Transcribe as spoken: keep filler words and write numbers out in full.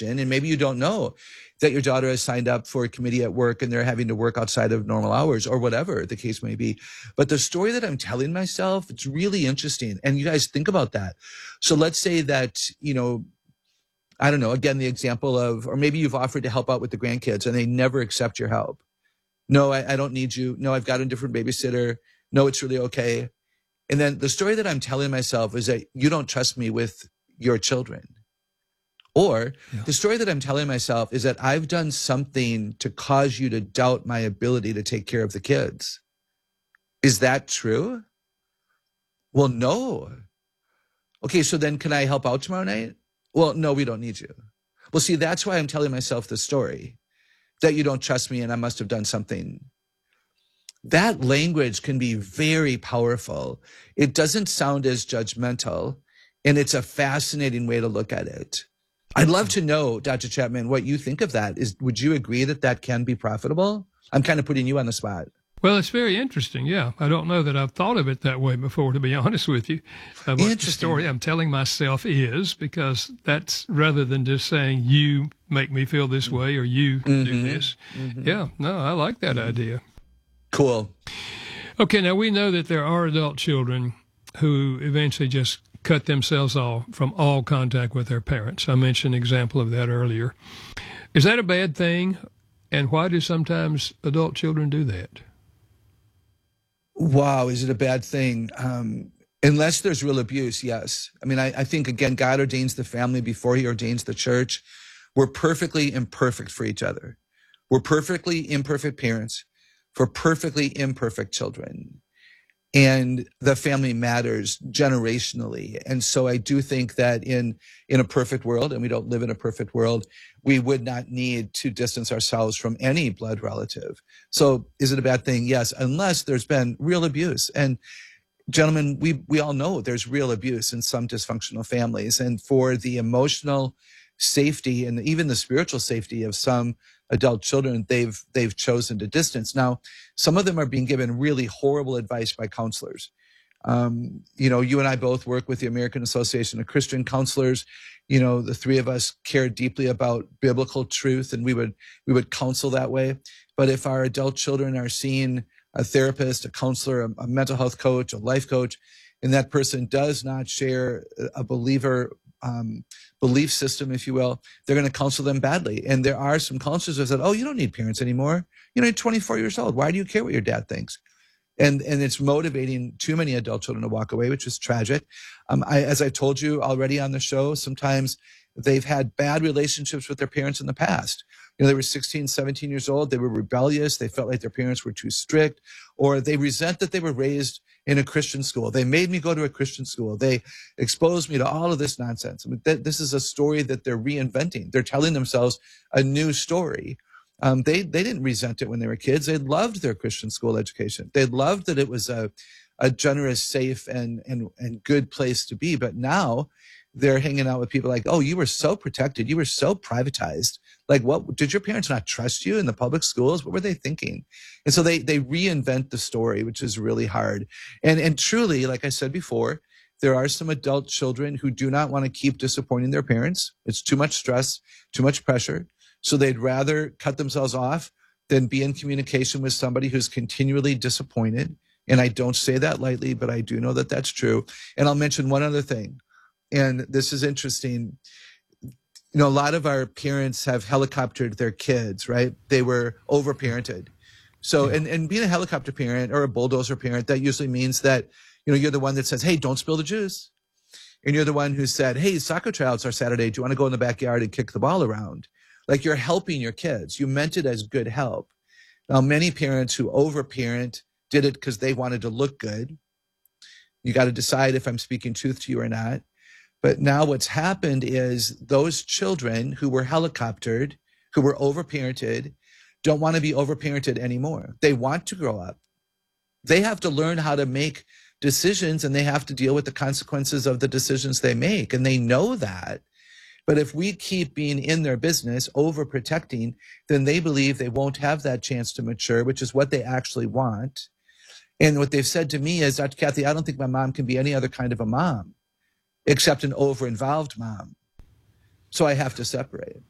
question, and maybe you don't know that your daughter has signed up for a committee at work and they're having to work outside of normal hours or whatever the case may be. But the story that I'm telling myself, it's really interesting. And you guys think about that. So let's say that, you know, I don't know, again, the example of, or maybe you've offered to help out with the grandkids and they never accept your help. No, I, I don't need you. No, I've got a different babysitter. No, it's really okay. And then the story that I'm telling myself is that you don't trust me with your children. Or yeah. the story that I'm telling myself is that I've done something to cause you to doubt my ability to take care of the kids. Is that true? Well, no. Okay, so then can I help out tomorrow night? Well, no, we don't need you. Well, see, that's why I'm telling myself the story, that you don't trust me and I must have done something. That language can be very powerful. It doesn't sound as judgmental, and it's a fascinating way to look at it. I'd love to know, Doctor Chapman, what you think of that. Is would you agree that that can be profitable? I'm kind of putting you on the spot. Well, it's very interesting. Yeah, I don't know that I've thought of it that way before, to be honest with you. Uh, what the story I'm telling myself is, because that's rather than just saying you make me feel this way or you mm-hmm. do this. Mm-hmm. Yeah, no, I like that mm-hmm. idea. Cool. Okay, now we know that there are adult children who eventually just cut themselves off from all contact with their parents. I mentioned an example of that earlier. Is that a bad thing? And why do sometimes adult children do that? Wow, is it a bad thing? Um, unless there's real abuse, yes. I mean, I, I think, again, God ordains the family before he ordains the church. We're perfectly imperfect for each other. We're perfectly imperfect parents for perfectly imperfect children. And the family matters generationally. And so I do think that in, in a perfect world, and we don't live in a perfect world, we would not need to distance ourselves from any blood relative. So is it a bad thing? Yes, unless there's been real abuse. And gentlemen, we, we all know there's real abuse in some dysfunctional families. And for the emotional safety and even the spiritual safety of some adult children, they've they've chosen to distance. Now, some of them are being given really horrible advice by counselors. Um, you know, you and I both work with the American Association of Christian Counselors. You know, the three of us care deeply about biblical truth, and we would we would counsel that way. But if our adult children are seeing a therapist, a counselor, a, a mental health coach, a life coach, and that person does not share a believer um, belief system, if you will, they're going to counsel them badly. And there are some counselors that said, oh, you don't need parents anymore. You know, you're twenty-four years old. Why do you care what your dad thinks? And and it's motivating too many adult children to walk away, which is tragic. Um, I, as I told you already on the show, sometimes they've had bad relationships with their parents in the past. You know, they were sixteen, seventeen years old. They were rebellious. They felt like their parents were too strict, or they resent that they were raised in a Christian school. They made me go to a Christian school. They exposed me to all of this nonsense. I mean, th- this is a story that they're reinventing. They're telling themselves a new story. Um, they they didn't resent it when they were kids. They loved their Christian school education. They loved that it was a a generous, safe, and and and good place to be. But now they're hanging out with people like, oh, you were so protected. You were so privatized. Like, what, did your parents not trust you in the public schools? What were they thinking? And so they they reinvent the story, which is really hard. And and truly, like I said before, there are some adult children who do not want to keep disappointing their parents. It's too much stress, too much pressure. So they'd rather cut themselves off than be in communication with somebody who's continually disappointed. And I don't say that lightly, but I do know that that's true. And I'll mention one other thing. And this is interesting. You know, a lot of our parents have helicoptered their kids, right? They were overparented. So, and, and being a helicopter parent or a bulldozer parent, that usually means that, you know, you're the one that says, hey, don't spill the juice. And you're the one who said, hey, soccer tryouts are Saturday. Do you want to go in the backyard and kick the ball around? Like, you're helping your kids. You meant it as good help. Now, many parents who overparent did it because they wanted to look good. You got to decide if I'm speaking truth to you or not. But now what's happened is those children who were helicoptered, who were overparented, don't want to be overparented anymore. They want to grow up. They have to learn how to make decisions, and they have to deal with the consequences of the decisions they make. And they know that. But if we keep being in their business, overprotecting, then they believe they won't have that chance to mature, which is what they actually want. And what they've said to me is, Doctor Kathy, I don't think my mom can be any other kind of a mom except an over-involved mom. So I have to separate.